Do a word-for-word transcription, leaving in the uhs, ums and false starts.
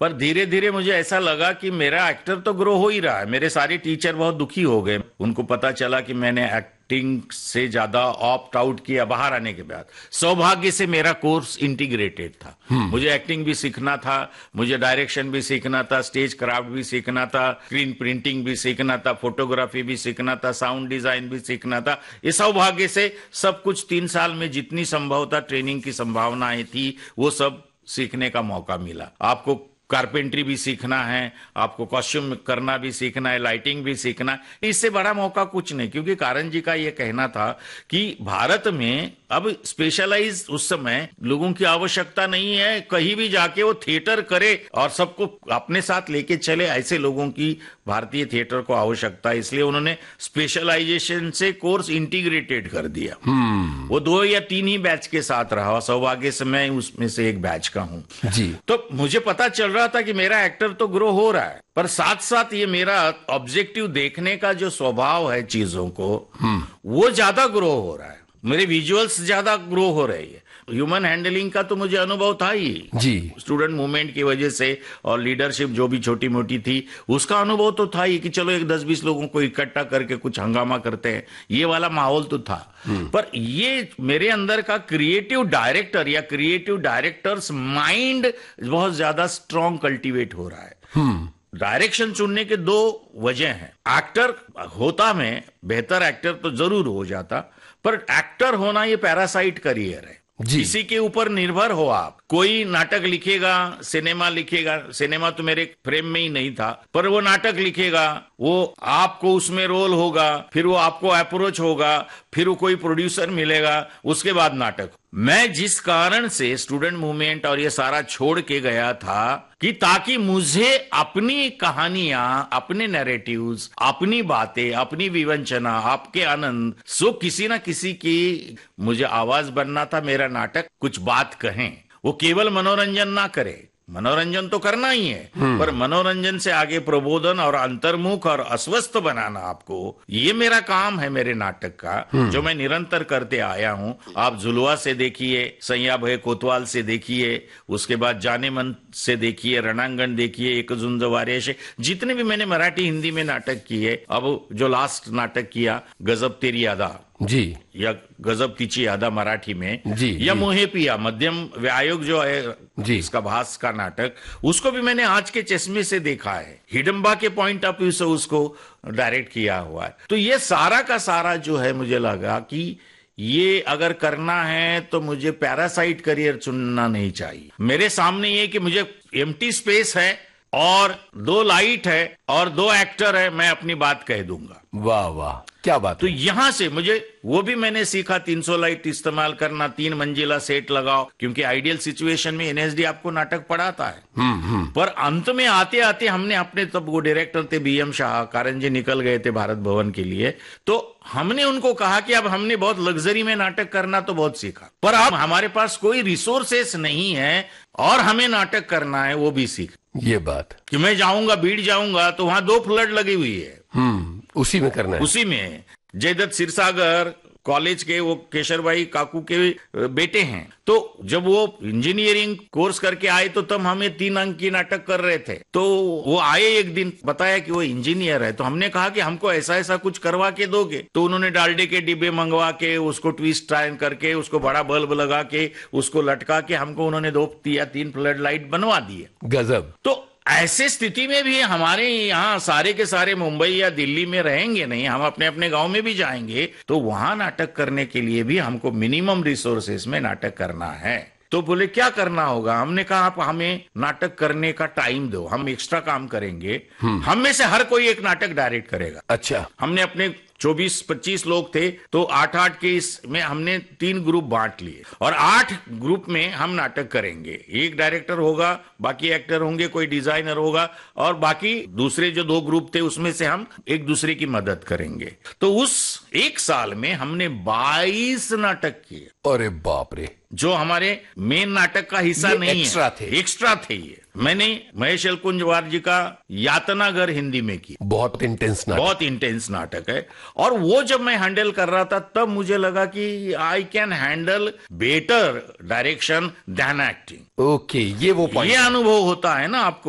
पर धीरे धीरे मुझे ऐसा लगा कि मेरा एक्टर तो ग्रो हो ही रहा है। मेरे सारे टीचर बहुत दुखी हो गए, उनको पता चला कि मैंने एक्टिंग से ज्यादा ऑप्ट आउट किया बाहर आने के बाद। सौभाग्य से मेरा कोर्स इंटीग्रेटेड था, मुझे एक्टिंग भी सीखना था, मुझे डायरेक्शन भी सीखना था, स्टेज क्राफ्ट भी सीखना था, स्क्रीन प्रिंटिंग भी सीखना था, फोटोग्राफी भी सीखना था, साउंड डिजाइन भी सीखना था। इस सौभाग्य से सब कुछ तीन साल में जितनी संभवतः ट्रेनिंग की संभावनाएं थी वो सब सीखने का मौका मिला। आपको कारपेंट्री भी सीखना है, आपको कॉस्ट्यूम करना भी सीखना है, लाइटिंग भी सीखना है। इससे बड़ा मौका कुछ नहीं, क्योंकि कारण जी का यह कहना था कि भारत में अब स्पेशलाइज उस समय लोगों की आवश्यकता नहीं है, कहीं भी जाके वो थिएटर करे और सबको अपने साथ लेके चले, ऐसे लोगों की भारतीय थिएटर को आवश्यकता है। इसलिए उन्होंने स्पेशलाइजेशन से कोर्स इंटीग्रेटेड कर दिया। वो दो या तीन ही बैच के साथ रहा, सौभाग्य से मैं उसमें से एक बैच का हूं जी। तो मुझे पता चल रहा था कि मेरा एक्टर तो ग्रो हो रहा है, पर साथ साथ ये मेरा ऑब्जेक्टिव देखने का जो स्वभाव है चीजों को, वो ज्यादा ग्रो हो रहा है। मेरे विजुअल्स ज्यादा ग्रो हो रहे हैं। ह्यूमन हैंडलिंग का तो मुझे अनुभव था ही जी, स्टूडेंट मूवमेंट की वजह से, और लीडरशिप जो भी छोटी मोटी थी उसका अनुभव तो था ही कि चलो एक दस बीस लोगों को इकट्ठा करके कुछ हंगामा करते हैं, ये वाला माहौल तो था। पर ये मेरे अंदर का क्रिएटिव डायरेक्टर या क्रिएटिव डायरेक्टर्स माइंड बहुत ज्यादा स्ट्रांग कल्टीवेट हो रहा है। डायरेक्शन चुनने के दो वजह हैं। एक्टर होता मैं बेहतर एक्टर तो जरूर हो जाता, पर एक्टर होना ये पैरासाइट करियर है, किसी के ऊपर निर्भर हो आप। कोई नाटक लिखेगा, सिनेमा लिखेगा, सिनेमा तो मेरे फ्रेम में ही नहीं था, पर वो नाटक लिखेगा, वो आपको उसमें रोल होगा, फिर वो आपको अप्रोच होगा, फिर वो कोई प्रोड्यूसर मिलेगा, उसके बाद नाटक। मैं जिस कारण से स्टूडेंट मूवमेंट और ये सारा छोड़ के गया था कि ताकि मुझे अपनी कहानियां, अपने नैरेटिव्स, अपनी बातें, अपनी विवंचना, आपके आनंद, सो किसी ना किसी की मुझे आवाज बनना था। मेरा नाटक कुछ बात कहें, वो केवल मनोरंजन ना करे। मनोरंजन तो करना ही है, पर मनोरंजन से आगे प्रबोधन और अंतर्मुख और अस्वस्थ बनाना आपको, ये मेरा काम है मेरे नाटक का, जो मैं निरंतर करते आया हूं। आप जुलवा से देखिए, सैया भय कोतवाल से देखिए, उसके बाद जाने मन से देखिए, रणांगण देखिए, एक झुंज वारे, जितने भी मैंने मराठी हिंदी में नाटक किए। अब जो लास्ट नाटक किया गजब तेरी यादा जी, या गजब तिची यादा मराठी में जी, या मोहे पिया मध्यम व्यायोग जो है जी, इसका भास का नाटक, उसको भी मैंने आज के चश्मे से देखा है, हिडम्बा के पॉइंट ऑफ व्यू से उसको डायरेक्ट किया हुआ है। तो ये सारा का सारा जो है, मुझे लगा कि ये अगर करना है तो मुझे पैरासाइट करियर चुनना नहीं चाहिए। मेरे सामने ये कि मुझे एम्प्टी स्पेस है और दो लाइट है और दो एक्टर है, मैं अपनी बात कह दूंगा। वाह वाह, क्या बात। तो यहां से मुझे वो भी मैंने सीखा, तीन सौ लाइट इस्तेमाल करना, तीन मंजिला सेट लगाओ, क्योंकि आइडियल सिचुएशन में एनएसडी आपको नाटक पढ़ाता है। हुँ, हुँ. पर अंत में आते आते हमने अपने, तब वो डायरेक्टर थे बी एम शाह, कारण जी निकल गए थे भारत भवन के लिए, तो हमने उनको कहा कि अब हमने बहुत लग्जरी में नाटक करना तो बहुत सीखा, पर अब हमारे पास कोई रिसोर्सेस नहीं है और हमें नाटक करना है, वो भी सीख। ये बात कि मैं जाऊंगा, भीड़ जाऊंगा तो वहां दो फ्लड लगी हुई है, हम्म उसी में करना है, उसी में। जयदत्त सिरसागर कॉलेज के वो केशर भाई काकू के बेटे हैं, तो जब वो इंजीनियरिंग कोर्स करके आए तो तब हमें तीन अंक की नाटक कर रहे थे। तो वो आए एक दिन, बताया कि वो इंजीनियर है, तो हमने कहा कि हमको ऐसा ऐसा कुछ करवा के दोगे। तो उन्होंने डालडे के डिब्बे मंगवा के, उसको ट्विस्ट टाइन करके, उसको बड़ा बल्ब लगा के, उसको लटका के हमको उन्होंने दो या तीन फ्लड लाइट बनवा दिए। गजब। तो ऐसे स्थिति में भी हमारे यहाँ सारे के सारे मुंबई या दिल्ली में रहेंगे नहीं, हम अपने अपने गांव में भी जाएंगे, तो वहां नाटक करने के लिए भी हमको मिनिमम रिसोर्सेस में नाटक करना है। तो बोले क्या करना होगा? हमने कहा आप हमें नाटक करने का टाइम दो, हम एक्स्ट्रा काम करेंगे। हम में से हर कोई एक नाटक डायरेक्ट करेगा। अच्छा। हमने अपने चौबीस पच्चीस लोग थे, तो आठ आठ के इसमें हमने तीन ग्रुप बांट लिए और आठ ग्रुप में हम नाटक करेंगे। एक डायरेक्टर होगा, बाकी एक्टर होंगे, कोई डिजाइनर होगा, और बाकी दूसरे जो दो ग्रुप थे उसमें से हम एक दूसरे की मदद करेंगे। तो उस एक साल में हमने बाईस नाटक किए। अरे बाप रे, जो हमारे मेन नाटक का हिस्सा नहीं एक्स्ट्रा है, थे। एक्स्ट्रा थे ये। मैंने महेश एलकुंजवार जी का यातना घर हिंदी में की, बहुत इंटेंस नाटक, बहुत इंटेंस नाटक है। और वो जब मैं हैंडल कर रहा था तब मुझे लगा कि I can handle better direction then acting. Okay, ये वो पॉइंट, ये अनुभव होता है ना आपको।